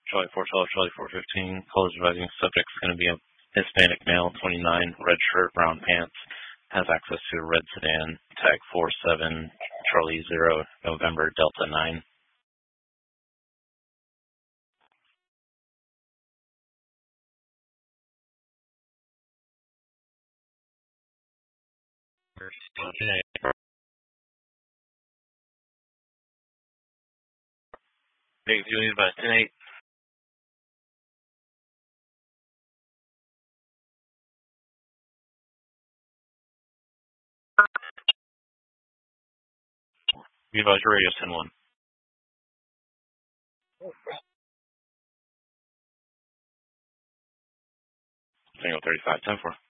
Charlie 412, Charlie 415. Call is advising subject is going to be a Hispanic male, 29, red shirt, brown pants, has access to a red sedan, tag 47, Charlie 0, November, Delta 9. Hey, you need about 10-8. You advise your radio 10-1. Single 35, 10-4.